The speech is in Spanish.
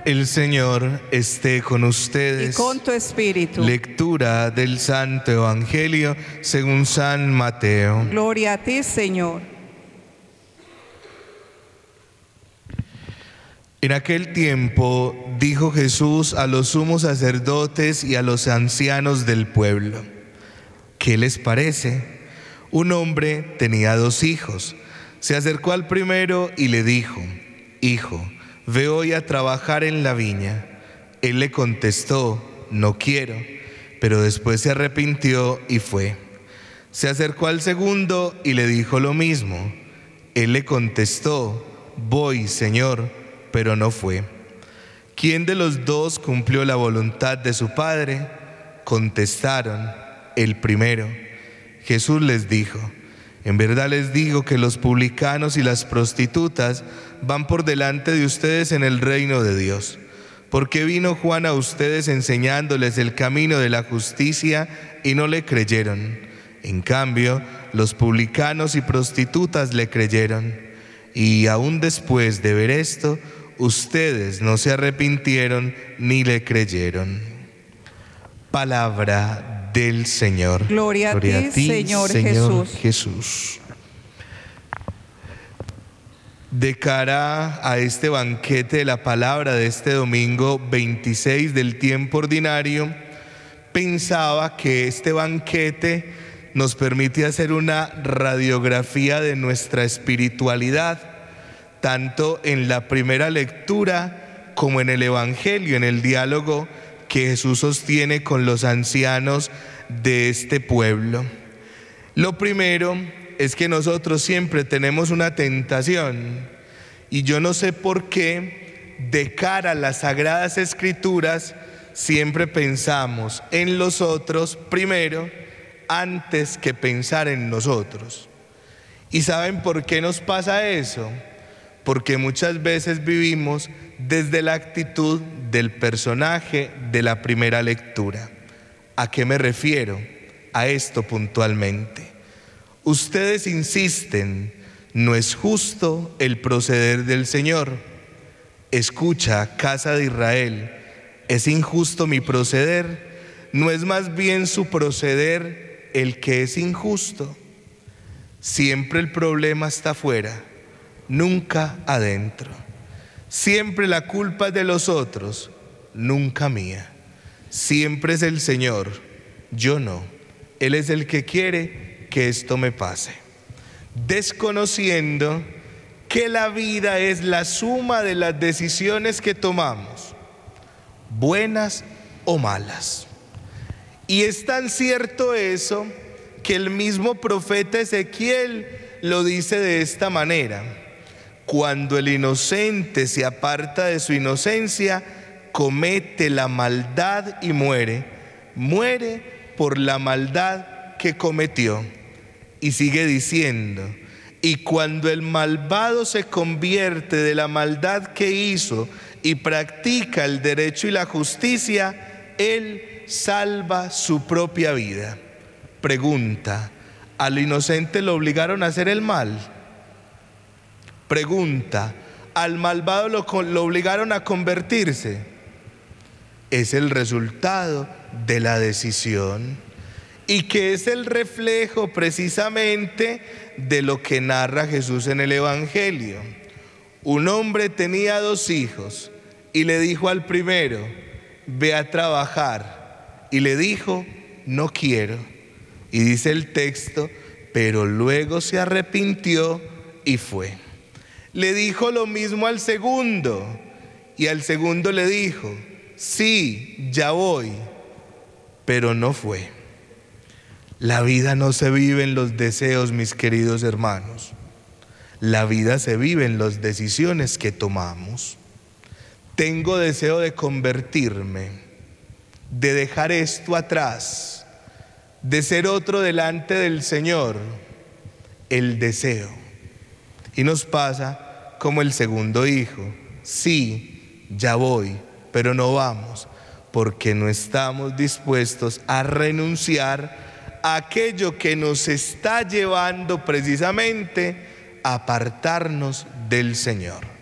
El Señor esté con ustedes. Y con tu espíritu. Lectura del Santo Evangelio según San Mateo. Gloria a ti, Señor. En aquel tiempo dijo Jesús a los sumos sacerdotes y a los ancianos del pueblo: ¿qué les parece? Un hombre tenía 2 hijos. Se acercó al primero y le dijo: Hijo, ve hoy a trabajar en la viña. Él le contestó: no quiero. Pero después se arrepintió y fue. Se acercó al segundo y le dijo lo mismo. Él le contestó: voy, Señor, pero no fue. ¿Quién de los 2 cumplió la voluntad de su padre? Contestaron: el primero. Jesús les dijo: en verdad les digo que los publicanos y las prostitutas van por delante de ustedes en el reino de Dios. Porque vino Juan a ustedes enseñándoles el camino de la justicia y no le creyeron. En cambio, los publicanos y prostitutas le creyeron. Y aún después de ver esto, ustedes no se arrepintieron ni le creyeron. Palabra del Señor. Gloria a ti, Señor Jesús. De cara a este banquete de la palabra de este domingo 26 del tiempo ordinario, pensaba que este banquete nos permite hacer una radiografía de nuestra espiritualidad, tanto en la primera lectura como en el Evangelio, en el diálogo que Jesús sostiene con los ancianos de este pueblo. Lo primero es que nosotros siempre tenemos una tentación, y yo no sé por qué, de cara a las Sagradas Escrituras, siempre pensamos en los otros primero antes que pensar en nosotros. ¿Y saben por qué nos pasa eso? Porque muchas veces vivimos desde la actitud del personaje de la primera lectura. ¿A qué me refiero? A esto puntualmente. Ustedes insisten: no es justo el proceder del Señor. Escucha, casa de Israel, ¿es injusto mi proceder? ¿No es más bien su proceder el que es injusto? Siempre el problema está afuera, nunca adentro. Siempre la culpa es de los otros, nunca mía. Siempre es el Señor, yo no. Él es el que quiere que esto me pase. Desconociendo que la vida es la suma de las decisiones que tomamos, buenas o malas. Y es tan cierto eso que el mismo profeta Ezequiel lo dice de esta manera: cuando el inocente se aparta de su inocencia, comete la maldad y muere por la maldad que cometió. Y sigue diciendo: y cuando el malvado se convierte de la maldad que hizo y practica el derecho y la justicia, él salva su propia vida. Pregunta: ¿al inocente lo obligaron a hacer el mal? Pregunta: ¿al malvado lo obligaron a convertirse? Es el resultado de la decisión, y que es el reflejo precisamente de lo que narra Jesús en el Evangelio. Un hombre tenía 2 hijos y le dijo al primero: ve a trabajar. Y le dijo: no quiero. Y dice el texto: pero luego se arrepintió y fue. Le dijo lo mismo al segundo, y al segundo le dijo: sí, ya voy, pero no fue. La vida no se vive en los deseos, mis queridos hermanos. La vida se vive en las decisiones que tomamos. Tengo deseo de convertirme, de dejar esto atrás, de ser otro delante del Señor. El deseo. Y nos pasa como el segundo hijo: sí, ya voy, pero no vamos, porque no estamos dispuestos a renunciar a aquello que nos está llevando precisamente a apartarnos del Señor.